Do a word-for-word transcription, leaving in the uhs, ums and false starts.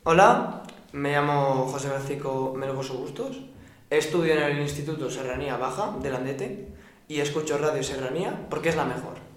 Hola, me llamo José Francisco Melgoso Bustos, estudio en el Instituto Serranía Baja de Landete y escucho Radio Serranía porque es la mejor.